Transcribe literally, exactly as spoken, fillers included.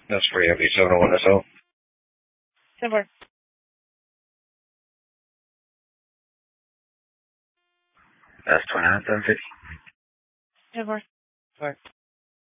That's free every seven oh one S O. ten four. That's twenty-nine seven fifty. ten four. Four.